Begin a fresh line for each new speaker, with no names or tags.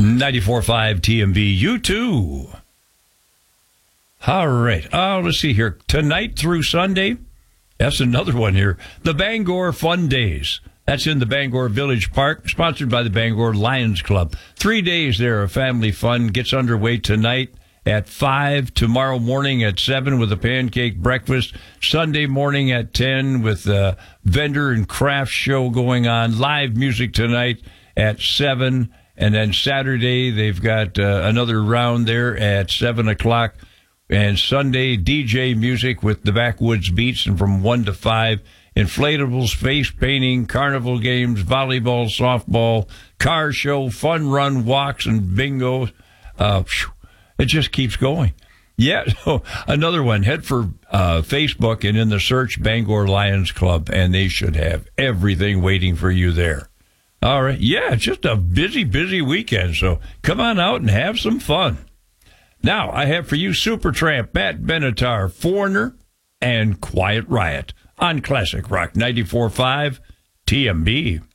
94.5 TMB, you too. All right. Let's see here. Tonight through Sunday, that's another one here. The Bangor Fun Days. That's in the Bangor Village Park, sponsored by the Bangor Lions Club. 3 days there of family fun gets underway tonight at 5, tomorrow morning at 7 with a pancake breakfast, Sunday morning at 10 with a vendor and craft show going on, live music tonight at 7, and then Saturday they've got another round there at 7 o'clock, and Sunday DJ music with the Backwoods Beats, and from 1 to 5, inflatables, face painting, carnival games, volleyball, softball, car show, fun run, walks, and bingo. It just keeps going. Yeah, so another one. Head for Facebook and in the search Bangor Lions Club, and they should have everything waiting for you there. All right. Yeah, it's just a busy, busy weekend, so come on out and have some fun. Now, I have for you Supertramp, Matt Benatar, Foreigner, and Quiet Riot on Classic Rock 94.5 TMB.